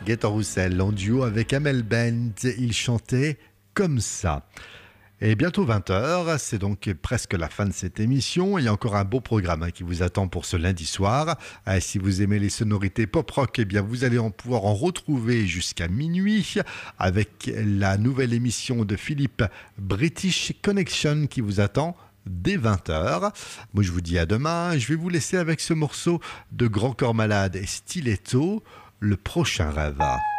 Gaëtan Roussel en duo avec Amel Bent. Il chantait comme ça. Et bientôt 20h, c'est donc presque la fin de cette émission. Il y a encore un beau programme qui vous attend pour ce lundi soir. Si vous aimez les sonorités pop-rock, eh bien vous allez pouvoir en retrouver jusqu'à minuit avec la nouvelle émission de Philippe, British Connection, qui vous attend dès 20h. Moi je vous dis à demain. Je vais vous laisser avec ce morceau de Grand Corps Malade et Stiletto, Le Prochain Rêve.